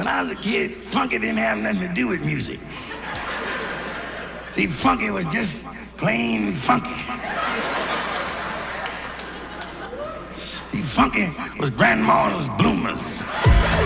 When I was a kid, funky didn't have nothing to do with music. See, funky was just plain funky. See, funky was grandma's bloomers.